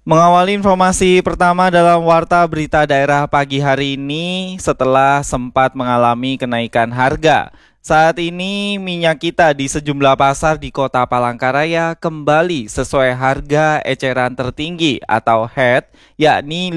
Mengawali informasi pertama dalam Warta Berita Daerah pagi hari ini, setelah sempat mengalami kenaikan harga, saat ini minyak kita di sejumlah pasar di Kota Palangkaraya kembali sesuai harga eceran tertinggi atau HET, yakni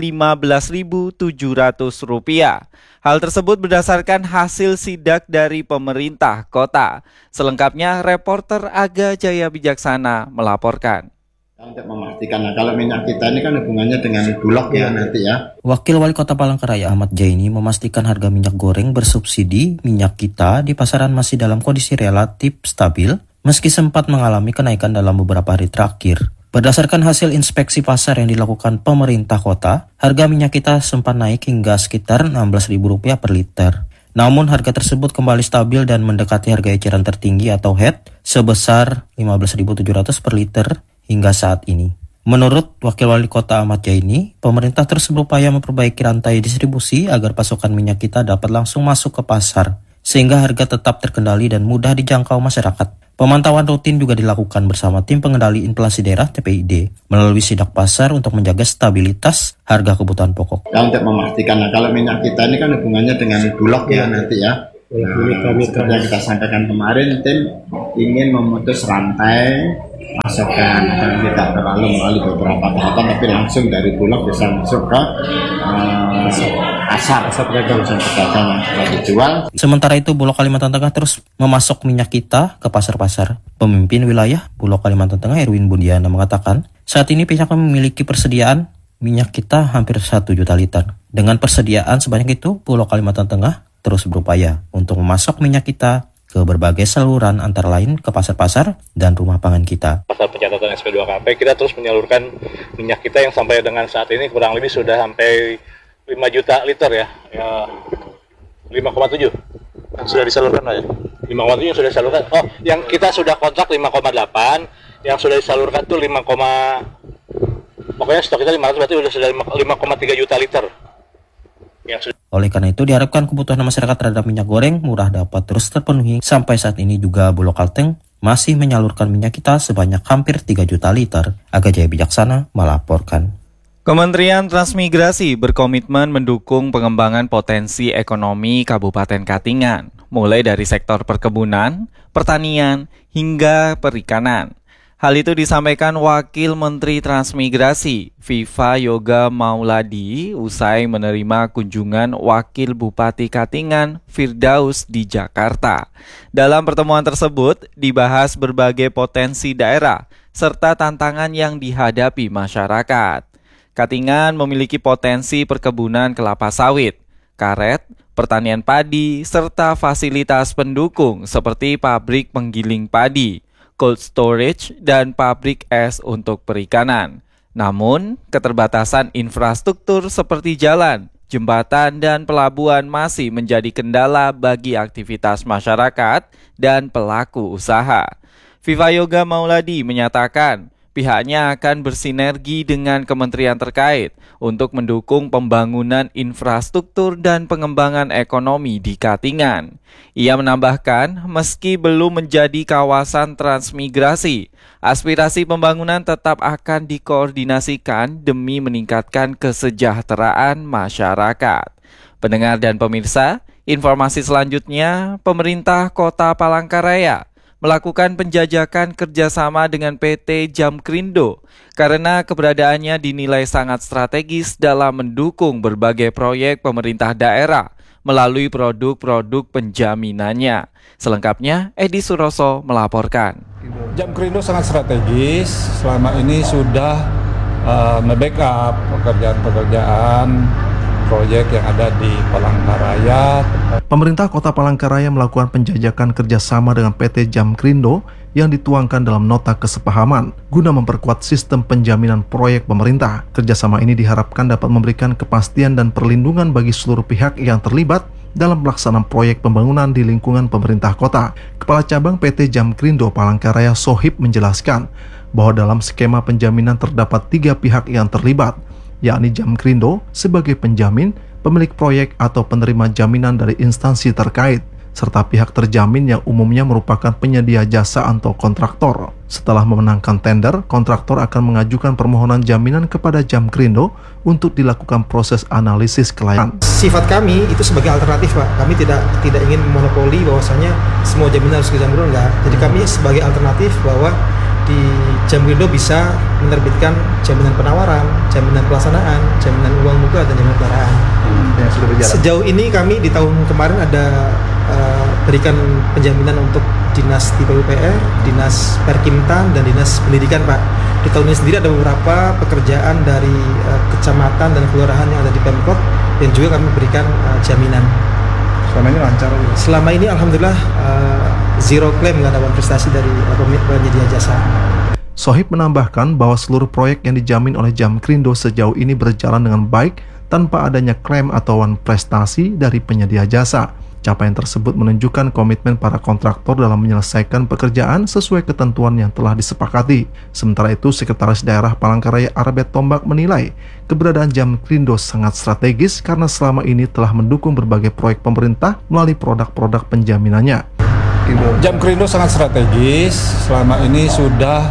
Rp15.700. Hal tersebut berdasarkan hasil sidak dari pemerintah kota. Selengkapnya, reporter Aga Jaya Bijaksana melaporkan. Untuk memastikan, kalau minyak kita ini kan hubungannya dengan Bulog ya nanti ya. Wakil Wali Kota Palangkaraya Ahmad Jaini memastikan harga minyak goreng bersubsidi minyak kita di pasaran masih dalam kondisi relatif stabil meski sempat mengalami kenaikan dalam beberapa hari terakhir. Berdasarkan hasil inspeksi pasar yang dilakukan pemerintah kota, harga minyak kita sempat naik hingga sekitar Rp16.000 per liter. Namun harga tersebut kembali stabil dan mendekati harga eceran tertinggi atau HET sebesar Rp15.700 per liter hingga saat ini. Menurut Wakil Wali Kota Ahmad Jaini, pemerintah terus berupaya memperbaiki rantai distribusi agar pasokan minyak kita dapat langsung masuk ke pasar, sehingga harga tetap terkendali dan mudah dijangkau masyarakat. Pemantauan rutin juga dilakukan bersama Tim Pengendali Inflasi Daerah TPID melalui sidak pasar untuk menjaga stabilitas harga kebutuhan pokok. Untuk memastikan, kalau minyak kita ini kan hubungannya dengan Bulog ya nanti ya. Seperti yang kita sampaikan kemarin, tim ingin memutus rantai pasokan dan tidak terlalu melalui beberapa tahapan, tapi langsung dari Bulog bisa masuk ke pasar pedagang yang sudah dijual. Sementara itu, Bulog Kalimantan Tengah terus memasok minyak kita ke pasar-pasar. Pemimpin wilayah Bulog Kalimantan Tengah Erwin Bundiana mengatakan, saat ini pihaknya memiliki persediaan minyak kita hampir 1 juta liter. Dengan persediaan sebanyak itu, Bulog Kalimantan Tengah terus berupaya untuk memasok minyak kita ke berbagai saluran antara lain ke pasar-pasar dan rumah pangan kita. Pasar pencatatan SP2KP kita terus menyalurkan minyak kita yang sampai dengan saat ini kurang lebih sudah sampai 5 juta liter ya 5,7 yang sudah disalurkan ya 5,7 yang sudah disalurkan. Oh, yang kita sudah kontrak 5,8, yang sudah disalurkan tuh 5, pokoknya stok kita 500, berarti sudah 5,3 juta liter. Oleh karena itu diharapkan kebutuhan masyarakat terhadap minyak goreng murah dapat terus terpenuhi. Sampai saat ini juga Bulog Kalteng masih menyalurkan minyak kita sebanyak hampir 3 juta liter. Aga Jaya Bijaksana melaporkan. Kementerian Transmigrasi berkomitmen mendukung pengembangan potensi ekonomi Kabupaten Katingan, mulai dari sektor perkebunan, pertanian, hingga perikanan. Hal itu disampaikan Wakil Menteri Transmigrasi, Viva Yoga Mauladi, usai menerima kunjungan Wakil Bupati Katingan, Firdaus di Jakarta. Dalam pertemuan tersebut, dibahas berbagai potensi daerah, serta tantangan yang dihadapi masyarakat. Katingan memiliki potensi perkebunan kelapa sawit, karet, pertanian padi, serta fasilitas pendukung seperti pabrik penggiling padi, cold storage, dan pabrik es untuk perikanan. Namun, keterbatasan infrastruktur seperti jalan, jembatan, dan pelabuhan masih menjadi kendala bagi aktivitas masyarakat dan pelaku usaha. Viva Yoga Mauladi menyatakan, pihaknya akan bersinergi dengan kementerian terkait untuk mendukung pembangunan infrastruktur dan pengembangan ekonomi di Katingan. Ia menambahkan, meski belum menjadi kawasan transmigrasi, aspirasi pembangunan tetap akan dikoordinasikan demi meningkatkan kesejahteraan masyarakat. Pendengar dan pemirsa, informasi selanjutnya, pemerintah Kota Palangkaraya melakukan penjajakan kerjasama dengan PT Jamkrindo karena keberadaannya dinilai sangat strategis dalam mendukung berbagai proyek pemerintah daerah melalui produk-produk penjaminannya. Selengkapnya, Edi Suroso melaporkan. Jamkrindo sangat strategis, selama ini sudah membackup pekerjaan-pekerjaan proyek yang ada di Palangkaraya. Pemerintah Kota Palangkaraya melakukan penjajakan kerjasama dengan PT Jamkrindo yang dituangkan dalam nota kesepahaman guna memperkuat sistem penjaminan proyek pemerintah. Kerjasama ini diharapkan dapat memberikan kepastian dan perlindungan bagi seluruh pihak yang terlibat dalam pelaksanaan proyek pembangunan di lingkungan pemerintah kota. Kepala Cabang PT Jamkrindo Palangkaraya Sohib menjelaskan bahwa dalam skema penjaminan terdapat 3 pihak yang terlibat, yakni Jamkrindo sebagai penjamin, pemilik proyek atau penerima jaminan dari instansi terkait, serta pihak terjamin yang umumnya merupakan penyedia jasa atau kontraktor. Setelah memenangkan tender, kontraktor akan mengajukan permohonan jaminan kepada Jamkrindo untuk dilakukan proses analisis kelayakan. Sifat kami itu sebagai alternatif, Pak. Kami tidak ingin monopoli bahwasanya semua jaminan harus ke Jamkrindo, enggak. Jadi kami sebagai alternatif bahwa di Jamkrindo bisa menerbitkan jaminan penawaran, jaminan pelaksanaan, jaminan uang muka, dan jaminan kendaraan. Sejauh ini kami di tahun kemarin ada berikan penjaminan untuk Dinas PUPR, Dinas Perkimtan, dan Dinas Pendidikan, Pak. Di tahun ini sendiri ada beberapa pekerjaan dari kecamatan dan kelurahan yang ada di Pemkot yang juga kami berikan jaminan. Selama ini lancar? Selama ini alhamdulillah zero claim, nggak ada prestasi dari penyedia jasa. Sohib menambahkan bahwa seluruh proyek yang dijamin oleh Jamkrindo sejauh ini berjalan dengan baik tanpa adanya klaim atau prestasi dari penyedia jasa. Capaian tersebut menunjukkan komitmen para kontraktor dalam menyelesaikan pekerjaan sesuai ketentuan yang telah disepakati. Sementara itu, Sekretaris Daerah Palangkaraya Arbet Tombak menilai keberadaan Jamkrindo sangat strategis karena selama ini telah mendukung berbagai proyek pemerintah melalui produk-produk penjaminannya. Jamkrindo sangat strategis, selama ini sudah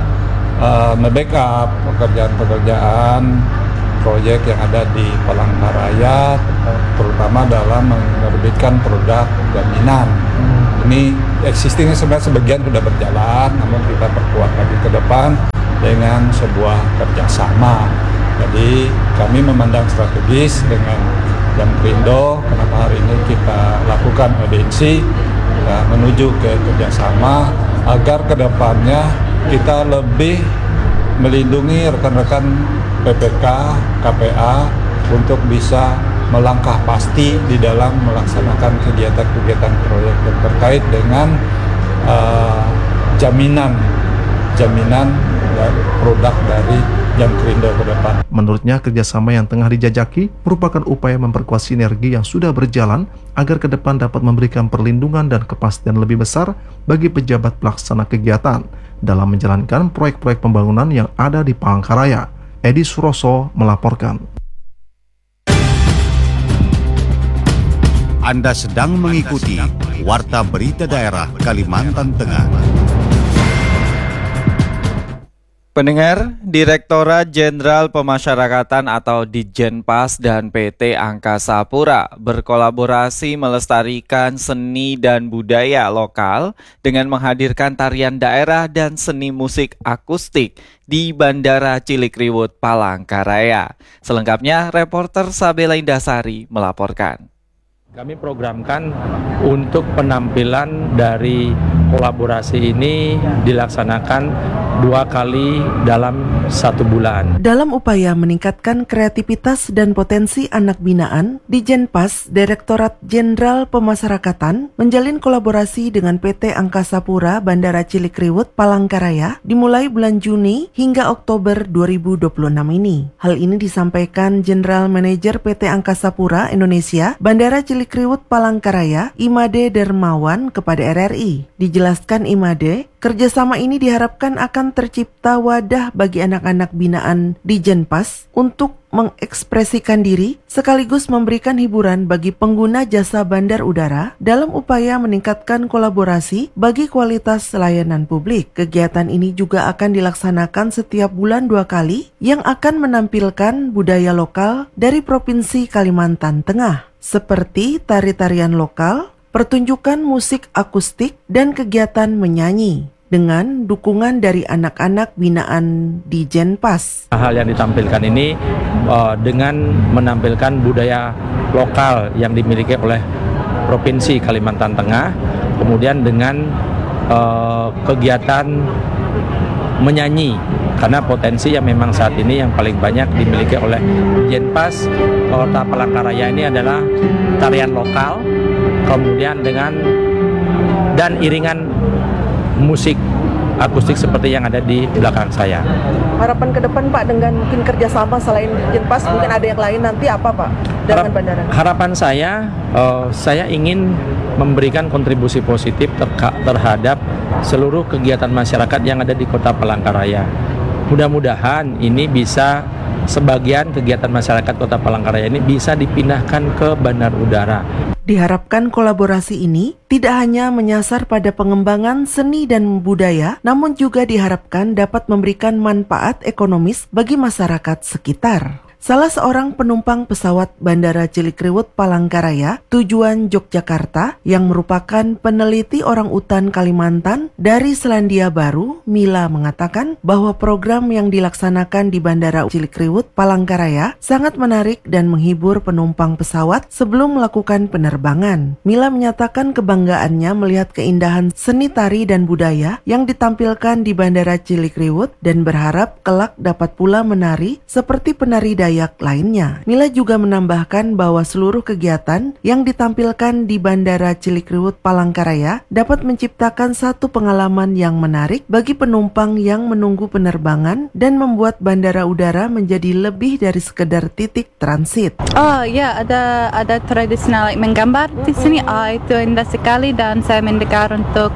membackup pekerjaan-pekerjaan proyek yang ada di Palangkaraya, terutama dalam menerbitkan produk jaminan. Ini existingnya sebenarnya sebagian sudah berjalan, namun kita perkuat lagi ke depan dengan sebuah kerjasama. Jadi kami memandang strategis dengan Jamkrindo. Kenapa hari ini kita lakukan audiensi, kita menuju ke kerjasama agar kedepannya kita lebih melindungi rekan-rekan PPK, KPA untuk bisa melangkah pasti di dalam melaksanakan kegiatan-kegiatan proyek yang terkait dengan jaminan produk dari Jamkrindo ke depan. Menurutnya, kerjasama yang tengah dijajaki merupakan upaya memperkuat sinergi yang sudah berjalan agar ke depan dapat memberikan perlindungan dan kepastian lebih besar bagi pejabat pelaksana kegiatan dalam menjalankan proyek-proyek pembangunan yang ada di Palangkaraya. Edi Suroso melaporkan. Anda sedang mengikuti Warta Berita Daerah Kalimantan Tengah. Pendengar, Direktorat Jenderal Pemasyarakatan atau Ditjenpas dan PT Angkasa Pura berkolaborasi melestarikan seni dan budaya lokal dengan menghadirkan tarian daerah dan seni musik akustik di Bandara Cilikriwut, Palangkaraya. Selengkapnya, reporter Sabela Indasari melaporkan. Kami programkan untuk penampilan dari kolaborasi ini dilaksanakan 2 kali dalam 1 bulan. Dalam upaya meningkatkan kreativitas dan potensi anak binaan, Ditjenpas Direktorat Jenderal Pemasyarakatan menjalin kolaborasi dengan PT Angkasa Pura Bandara Cilikriwut, Palangkaraya dimulai bulan Juni hingga Oktober 2026 ini. Hal ini disampaikan General Manager PT Angkasa Pura Indonesia Bandara Cilikriwut Palangkaraya, Imade Dermawan kepada RRI. Dijelaskan Imade, kerjasama ini diharapkan akan tercipta wadah bagi anak-anak binaan Ditjenpas untuk mengekspresikan diri sekaligus memberikan hiburan bagi pengguna jasa bandar udara dalam upaya meningkatkan kolaborasi bagi kualitas layanan publik. Kegiatan ini juga akan dilaksanakan setiap bulan 2 kali yang akan menampilkan budaya lokal dari Provinsi Kalimantan Tengah seperti tari-tarian lokal, pertunjukan musik akustik, dan kegiatan menyanyi dengan dukungan dari anak-anak binaan Ditjenpas. Hal yang ditampilkan ini dengan menampilkan budaya lokal yang dimiliki oleh Provinsi Kalimantan Tengah, kemudian dengan kegiatan menyanyi, karena potensi yang memang saat ini yang paling banyak dimiliki oleh Ditjenpas Kota Palangkaraya ini adalah tarian lokal, kemudian dan iringan musik akustik seperti yang ada di belakang saya. Harapan ke depan Pak dengan mungkin kerjasama selain Ditjenpas, mungkin ada yang lain nanti apa Pak dengan bandara? Harapan saya ingin memberikan kontribusi positif terhadap seluruh kegiatan masyarakat yang ada di Kota Palangkaraya. Mudah-mudahan ini bisa sebagian kegiatan masyarakat Kota Palangkaraya ini bisa dipindahkan ke bandar udara. Diharapkan kolaborasi ini tidak hanya menyasar pada pengembangan seni dan budaya, namun juga diharapkan dapat memberikan manfaat ekonomis bagi masyarakat sekitar. Salah seorang penumpang pesawat Bandara Cilikriwut Palangkaraya tujuan Yogyakarta yang merupakan peneliti orangutan Kalimantan dari Selandia Baru, Mila mengatakan bahwa program yang dilaksanakan di Bandara Cilikriwut Palangkaraya sangat menarik dan menghibur penumpang pesawat sebelum melakukan penerbangan. Mila menyatakan kebanggaannya melihat keindahan seni tari dan budaya yang ditampilkan di Bandara Cilikriwut dan berharap kelak dapat pula menari seperti penari Dayak lainnya. Mila juga menambahkan bahwa seluruh kegiatan yang ditampilkan di Bandara Cilikriwut Palangkaraya dapat menciptakan satu pengalaman yang menarik bagi penumpang yang menunggu penerbangan dan membuat bandara udara menjadi lebih dari sekedar titik transit. Oh ya, ada tradisional menggambar di sini. Itu indah sekali dan saya mendengar untuk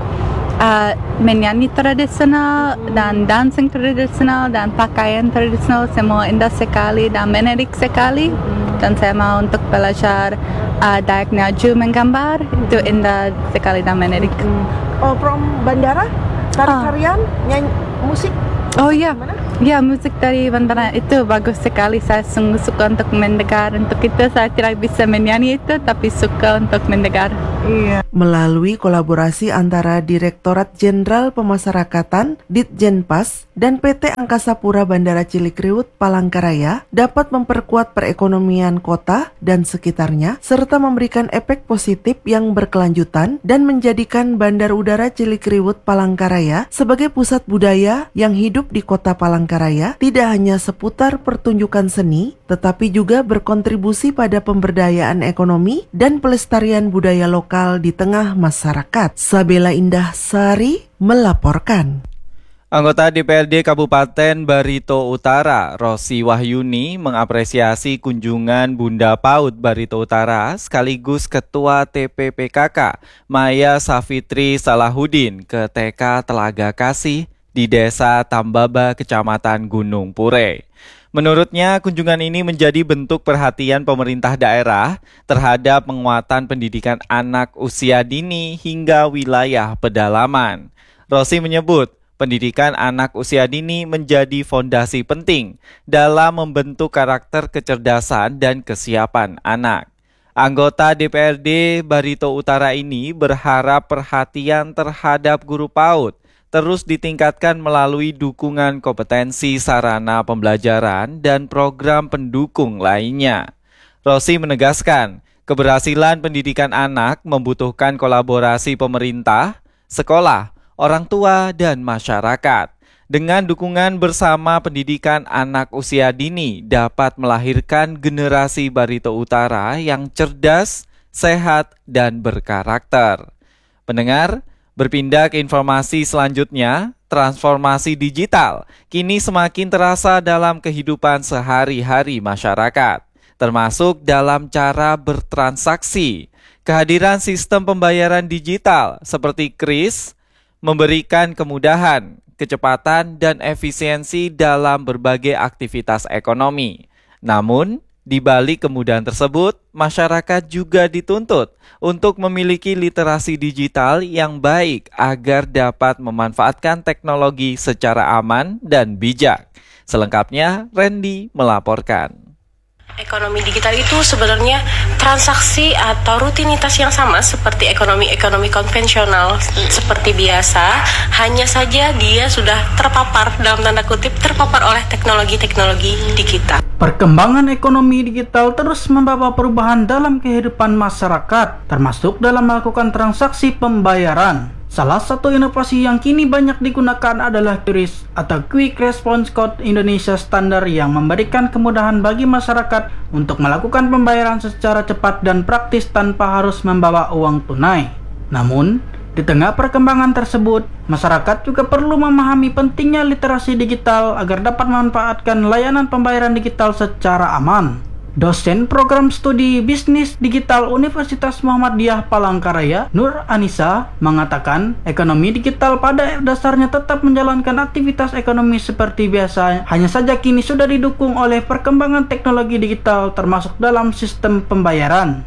menyanyi tradisional dan dancing tradisional dan pakaian tradisional, semua indah sekali dan menarik sekali, dan saya mau untuk belajar Dayak Ngaju menggambar, itu indah sekali dan menarik. From bandara, tari-tarian, nyanyi, musik? Oh iya, ya musik dari bandara itu bagus sekali. Saya sungguh suka untuk mendengar. Untuk itu saya tidak bisa menyanyi itu, tapi suka untuk mendengar. Iya. Melalui kolaborasi antara Direktorat Jenderal Pemasyarakatan Ditjenpas dan PT Angkasa Pura Bandara Cilikriwut Palangkaraya dapat memperkuat perekonomian kota dan sekitarnya serta memberikan efek positif yang berkelanjutan dan menjadikan Bandar Udara Cilikriwut Palangkaraya sebagai pusat budaya yang hidup di kota Palangkaraya tidak hanya seputar pertunjukan seni, tetapi juga berkontribusi pada pemberdayaan ekonomi dan pelestarian budaya lokal di tengah masyarakat. Sabela Indah Sari melaporkan. Anggota DPRD Kabupaten Barito Utara, Rosi Wahyuni, mengapresiasi kunjungan Bunda PAUD Barito Utara sekaligus Ketua TPPKK Maya Safitri Salahuddin ke TK Telaga Kasih di Desa Tambaba, Kecamatan Gunung Pure. Menurutnya, kunjungan ini menjadi bentuk perhatian pemerintah daerah terhadap penguatan pendidikan anak usia dini hingga wilayah pedalaman. Rosi menyebut, pendidikan anak usia dini menjadi fondasi penting dalam membentuk karakter kecerdasan dan kesiapan anak. Anggota DPRD Barito Utara ini berharap perhatian terhadap guru PAUD terus ditingkatkan melalui dukungan kompetensi sarana pembelajaran dan program pendukung lainnya. Rosi menegaskan, keberhasilan pendidikan anak membutuhkan kolaborasi pemerintah, sekolah, orang tua, dan masyarakat. Dengan dukungan bersama, pendidikan anak usia dini dapat melahirkan generasi Barito Utara yang cerdas, sehat, dan berkarakter. Pendengar, berpindah ke informasi selanjutnya, transformasi digital kini semakin terasa dalam kehidupan sehari-hari masyarakat, termasuk dalam cara bertransaksi. Kehadiran sistem pembayaran digital seperti KRIS memberikan kemudahan, kecepatan, dan efisiensi dalam berbagai aktivitas ekonomi. Namun, di balik kemudahan tersebut, masyarakat juga dituntut untuk memiliki literasi digital yang baik agar dapat memanfaatkan teknologi secara aman dan bijak. Selengkapnya, Randy melaporkan. Ekonomi digital itu sebenarnya transaksi atau rutinitas yang sama seperti ekonomi konvensional seperti biasa, hanya saja dia sudah terpapar, dalam tanda kutip, terpapar oleh teknologi digital. Perkembangan ekonomi digital terus membawa perubahan dalam kehidupan masyarakat, termasuk dalam melakukan transaksi pembayaran. Salah satu inovasi yang kini banyak digunakan adalah QRIS atau Quick Response Code Indonesia Standar yang memberikan kemudahan bagi masyarakat untuk melakukan pembayaran secara cepat dan praktis tanpa harus membawa uang tunai. Namun, di tengah perkembangan tersebut, masyarakat juga perlu memahami pentingnya literasi digital agar dapat memanfaatkan layanan pembayaran digital secara aman. Dosen Program Studi Bisnis Digital Universitas Muhammadiyah Palangkaraya, Nur Anissa, mengatakan ekonomi digital pada dasarnya tetap menjalankan aktivitas ekonomi seperti biasa, hanya saja kini sudah didukung oleh perkembangan teknologi digital termasuk dalam sistem pembayaran.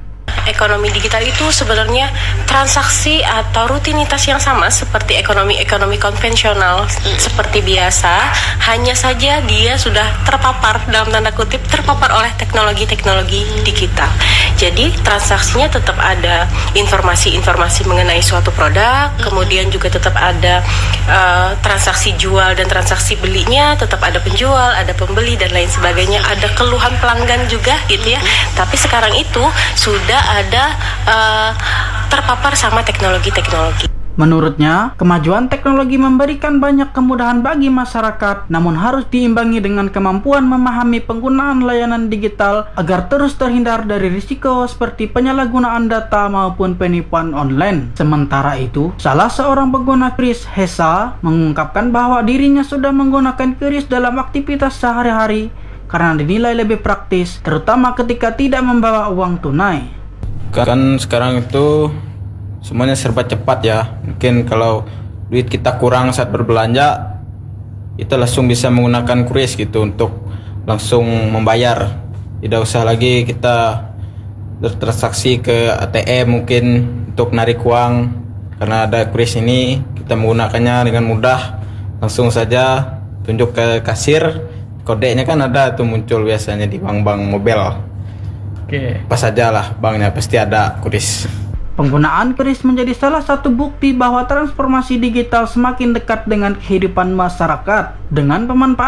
ekonomi digital itu sebenarnya transaksi atau rutinitas yang sama seperti ekonomi konvensional seperti biasa, hanya saja dia sudah terpapar dalam tanda kutip terpapar oleh teknologi digital. Jadi transaksinya tetap ada informasi mengenai suatu produk, kemudian juga tetap ada transaksi jual dan transaksi belinya, tetap ada penjual, ada pembeli dan lain sebagainya, ada keluhan pelanggan juga gitu ya. Tapi sekarang itu sudah ada terpapar sama teknologi. Menurutnya, kemajuan teknologi memberikan banyak kemudahan bagi masyarakat, namun harus diimbangi dengan kemampuan memahami penggunaan layanan digital agar terus terhindar dari risiko seperti penyalahgunaan data maupun penipuan online. Sementara itu, salah seorang pengguna QRIS, Hesa, mengungkapkan bahwa dirinya sudah menggunakan QRIS dalam aktivitas sehari-hari karena dinilai lebih praktis, terutama ketika tidak membawa uang tunai. Kan sekarang itu semuanya serba cepat ya. Mungkin kalau duit kita kurang saat berbelanja, kita langsung bisa menggunakan QRIS gitu untuk langsung membayar. Tidak usah lagi kita bertransaksi ke ATM mungkin untuk narik uang. Karena ada QRIS ini, kita menggunakannya dengan mudah. Langsung saja tunjuk ke kasir, kodenya kan ada tuh muncul biasanya di bank-bank mobile. Oke. Pas aja lah banknya pasti ada QRIS. Penggunaan QRIS menjadi salah satu bukti bahwa transformasi digital semakin dekat dengan kehidupan masyarakat. Dengan pemanfaatan